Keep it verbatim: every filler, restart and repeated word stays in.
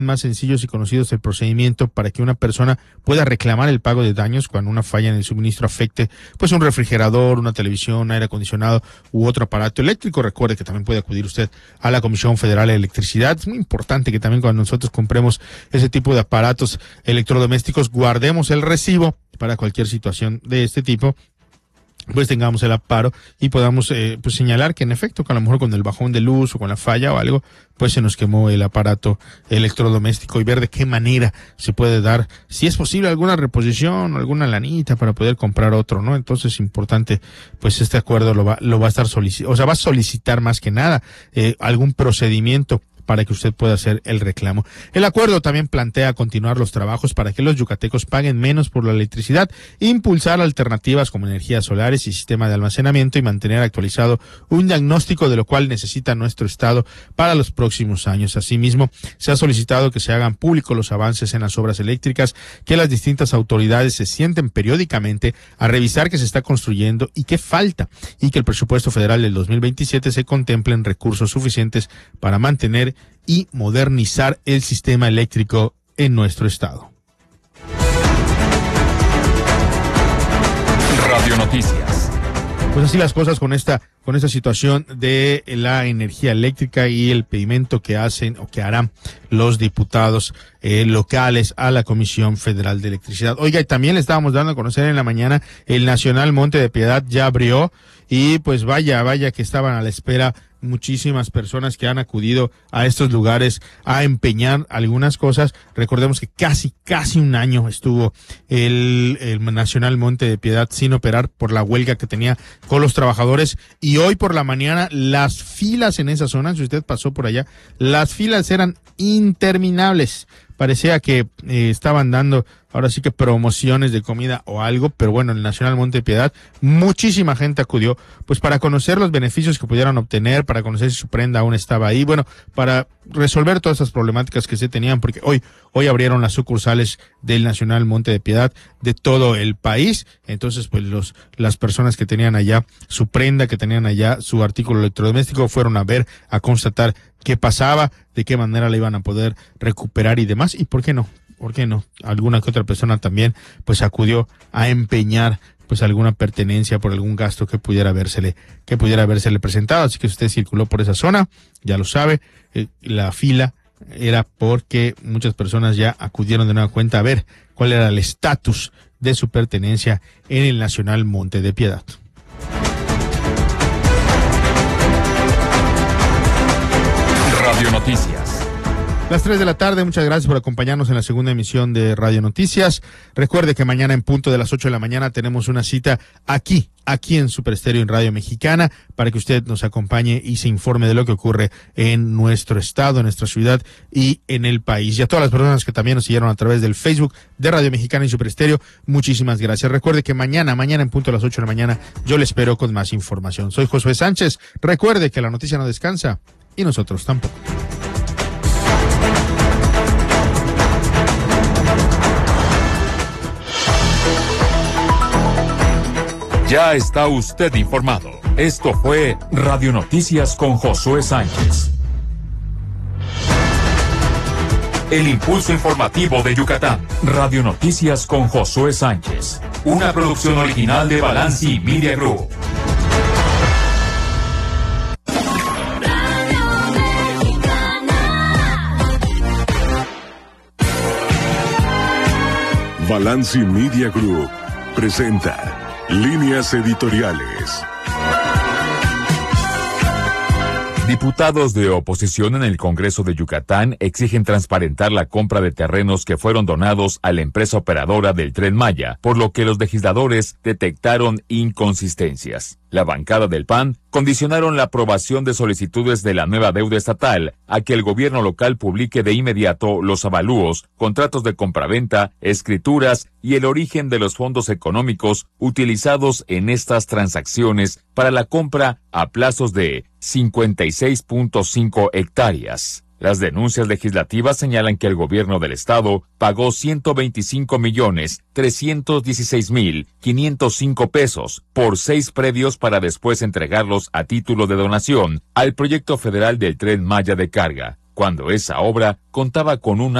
más sencillos y conocidos el procedimiento para que una persona pueda reclamar el pago de daños cuando una falla en el suministro afecte pues un refrigerador, una televisión, aire acondicionado u otro aparato eléctrico. Recuerde que también puede acudir usted a la Comisión Federal de Electricidad. Es muy importante que también cuando nosotros compremos ese tipo de aparatos electrodomésticos guardemos el recibo para cualquier situación de este tipo, pues tengamos el amparo y podamos eh, pues señalar que en efecto, que a lo mejor con el bajón de luz o con la falla o algo, pues se nos quemó el aparato electrodoméstico, y ver de qué manera se puede dar, si es posible, alguna reposición o alguna lanita para poder comprar otro, ¿no? Entonces es importante, pues este acuerdo lo va, lo va a estar solicitando, o sea, va a solicitar más que nada eh, algún procedimiento para que usted pueda hacer el reclamo. El acuerdo también plantea continuar los trabajos para que los yucatecos paguen menos por la electricidad, impulsar alternativas como energías solares y sistema de almacenamiento, y mantener actualizado un diagnóstico de lo cual necesita nuestro estado para los próximos años. Asimismo, se ha solicitado que se hagan públicos los avances en las obras eléctricas, que las distintas autoridades se sienten periódicamente a revisar qué se está construyendo y qué falta, y que el presupuesto federal del dos mil veintisiete se contemplen recursos suficientes para mantener y modernizar el sistema eléctrico en nuestro estado. Radio Noticias. Pues así las cosas con esta con esta situación de la energía eléctrica y el pedimento que hacen o que harán los diputados eh, locales a la Comisión Federal de Electricidad. Oiga, y también le estábamos dando a conocer en la mañana, el Nacional Monte de Piedad ya abrió, y pues vaya, vaya que estaban a la espera muchísimas personas que han acudido a estos lugares a empeñar algunas cosas. Recordemos que casi, casi un año estuvo el, el Nacional Monte de Piedad sin operar por la huelga que tenía con los trabajadores, y hoy por la mañana las filas en esa zona, si usted pasó por allá, las filas eran interminables. Parecía que eh, estaban dando ahora sí que promociones de comida o algo, pero bueno, en el Nacional Monte de Piedad muchísima gente acudió pues para conocer los beneficios que pudieran obtener, para conocer si su prenda aún estaba ahí, bueno, para resolver todas esas problemáticas que se tenían, porque hoy hoy abrieron las sucursales del Nacional Monte de Piedad de todo el país. Entonces pues los las personas que tenían allá su prenda, que tenían allá su artículo electrodoméstico, fueron a ver, a constatar qué pasaba, de qué manera la iban a poder recuperar y demás, y por qué no, por qué no, alguna que otra persona también pues acudió a empeñar pues alguna pertenencia por algún gasto que pudiera habérsele, que pudiera habérsele presentado. Así que si usted circuló por esa zona, ya lo sabe, eh, la fila era porque muchas personas ya acudieron de nueva cuenta a ver cuál era el estatus de su pertenencia en el Nacional Monte de Piedad. Radio Noticias. Las tres de la tarde, muchas gracias por acompañarnos en la segunda emisión de Radio Noticias. Recuerde que mañana en punto de las ocho de la mañana tenemos una cita aquí, aquí en Super Estéreo en Radio Mexicana, para que usted nos acompañe y se informe de lo que ocurre en nuestro estado, en nuestra ciudad y en el país. Y a todas las personas que también nos siguieron a través del Facebook de Radio Mexicana y Super Estéreo, muchísimas gracias. Recuerde que mañana, mañana en punto de las ocho de la mañana, yo le espero con más información. Soy Josué Sánchez. Recuerde que la noticia no descansa y nosotros tampoco. Ya está usted informado. Esto fue Radio Noticias con Josué Sánchez. El impulso informativo de Yucatán. Radio Noticias con Josué Sánchez. Una producción original de Balanci Media Group. Balanci Media Group presenta Líneas Editoriales. Diputados de oposición en el Congreso de Yucatán exigen transparentar la compra de terrenos que fueron donados a la empresa operadora del Tren Maya, por lo que los legisladores detectaron inconsistencias. La bancada del P A N condicionaron la aprobación de solicitudes de la nueva deuda estatal a que el gobierno local publique de inmediato los avalúos, contratos de compraventa, escrituras y el origen de los fondos económicos utilizados en estas transacciones para la compra a plazos de cincuenta y seis punto cinco hectáreas. Las denuncias legislativas señalan que el gobierno del estado pagó ciento veinticinco millones trescientos dieciséis mil quinientos cinco pesos por seis predios para después entregarlos a título de donación al proyecto federal del Tren Maya de Carga, cuando esa obra contaba con un